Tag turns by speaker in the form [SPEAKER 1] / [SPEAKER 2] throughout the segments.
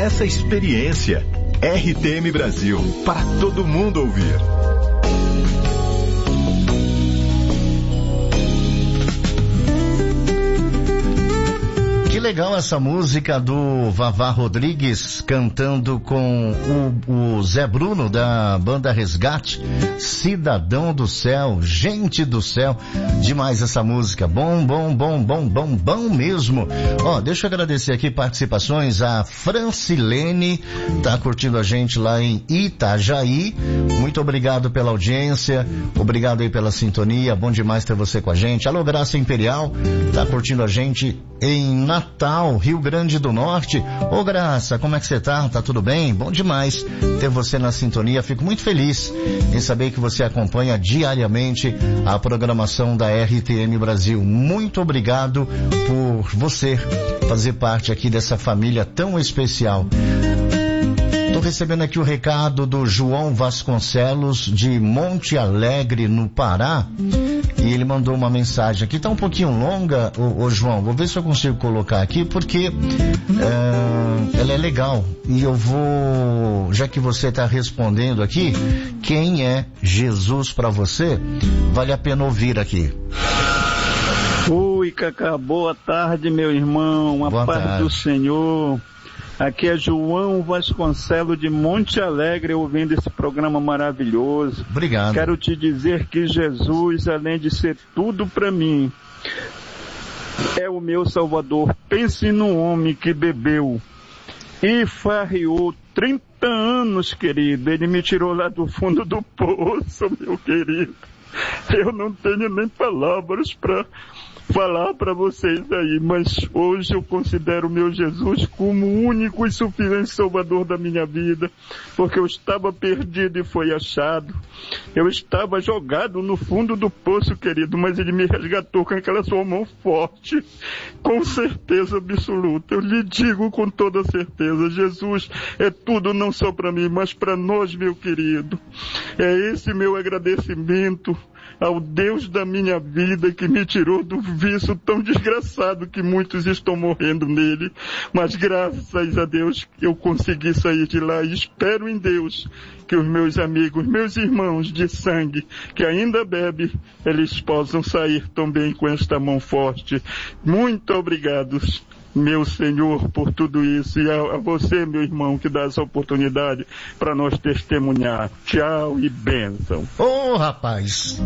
[SPEAKER 1] essa experiência. RTM Brasil, para todo mundo ouvir.
[SPEAKER 2] Que legal essa música do Vavá Rodrigues cantando com o Zé Bruno da banda Resgate, Cidadão do Céu, gente do céu, demais essa música, bom mesmo. Ó, deixa eu agradecer aqui participações, a Francilene tá curtindo a gente lá em Itajaí, muito obrigado pela audiência, obrigado aí pela sintonia, bom demais ter você com a gente. Alô, Graça Imperial, tá curtindo a gente em Natal, Rio Grande do Norte. Ô Graça, como é que você tá? Tá tudo bem? Bom demais ter você na sintonia. Fico muito feliz em saber que você acompanha diariamente a programação da RTM Brasil. Muito obrigado por você fazer parte aqui dessa família tão especial. Estou recebendo aqui o recado do João Vasconcelos de Monte Alegre, no Pará. E ele mandou uma mensagem aqui, tá um pouquinho longa, ô João, vou ver se eu consigo colocar aqui, porque ela é legal. E eu vou, já que você está respondendo aqui, quem é Jesus para você, vale a pena ouvir aqui.
[SPEAKER 3] Oi, Cacá, boa tarde, meu irmão, a paz do Senhor. Aqui é João Vasconcelos de Monte Alegre, ouvindo esse programa maravilhoso.
[SPEAKER 2] Obrigado.
[SPEAKER 3] Quero te dizer que Jesus, além de ser tudo para mim, é o meu Salvador. Pense num homem que bebeu e farriou 30 anos, querido. Ele me tirou lá do fundo do poço, meu querido. Eu não tenho nem palavras para falar para vocês aí, mas hoje eu considero o meu Jesus como o único e suficiente Salvador da minha vida, porque eu estava perdido e foi achado. Eu estava jogado no fundo do poço, querido, mas Ele me resgatou com aquela sua mão forte, com certeza absoluta. Eu lhe digo com toda certeza, Jesus é tudo não só para mim, mas para nós, meu querido. É esse meu agradecimento ao Deus da minha vida que me tirou do vício tão desgraçado que muitos estão morrendo nele, mas graças a Deus eu consegui sair de lá e espero em Deus que os meus amigos, meus irmãos de sangue que ainda bebem, eles possam sair também com esta mão forte. Muito obrigado, meu Senhor, por tudo isso, e a você, meu irmão, que dá essa oportunidade para nós testemunhar. Tchau e bênção.
[SPEAKER 2] Ô, rapaz!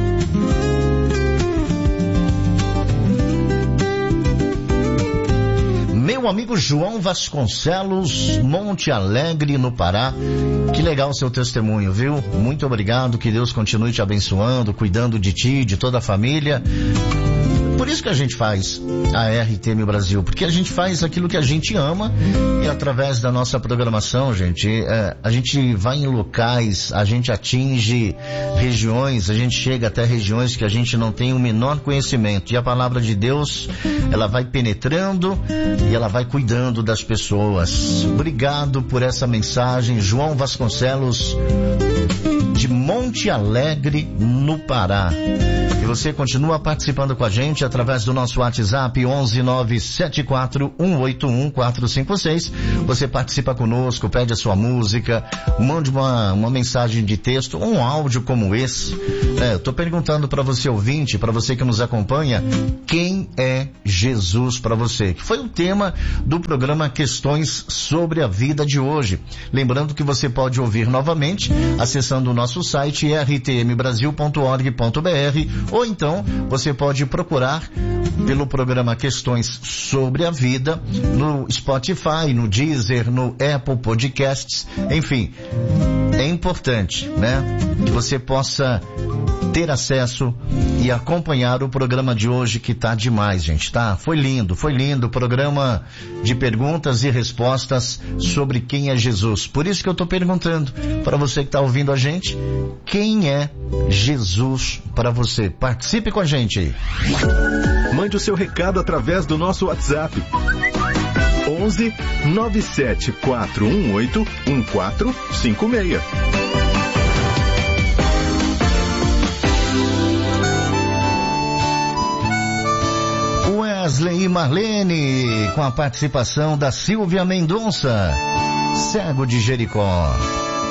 [SPEAKER 2] Meu amigo João Vasconcelos, Monte Alegre, no Pará. Que legal o seu testemunho, viu? Muito obrigado, que Deus continue te abençoando, cuidando de ti, de toda a família. Por isso que a gente faz a RTM Brasil, porque a gente faz aquilo que a gente ama e através da nossa programação, gente, a gente vai em locais, a gente atinge regiões, a gente chega até regiões que a gente não tem o menor conhecimento. E a palavra de Deus, ela vai penetrando e ela vai cuidando das pessoas. Obrigado por essa mensagem, João Vasconcelos, de Monte Alegre, no Pará. E você continua participando com a gente através do nosso WhatsApp 11974181456. Você participa conosco, pede a sua música, mande uma mensagem de texto, um áudio como esse. Eu tô perguntando para você ouvinte, para você que nos acompanha, quem é Jesus para você? Que foi o tema do programa Questões sobre a Vida de hoje. Lembrando que você pode ouvir novamente acessando o nosso site rtmbrasil.org.br, ou então você pode procurar pelo programa Questões sobre a Vida no Spotify, no Deezer, no Apple Podcasts, enfim. É importante, né, que você possa ter acesso e acompanhar o programa de hoje, que tá demais, gente, tá? Foi lindo, programa de perguntas e respostas sobre quem é Jesus. Por isso que eu tô perguntando para você que tá ouvindo a gente, quem é Jesus para você? Participe com a gente aí.
[SPEAKER 1] Mande o seu recado através do nosso WhatsApp. 11 97 418 1456.
[SPEAKER 2] Wesley e Marlene, com a participação da Silvia Mendonça, Cego de Jericó.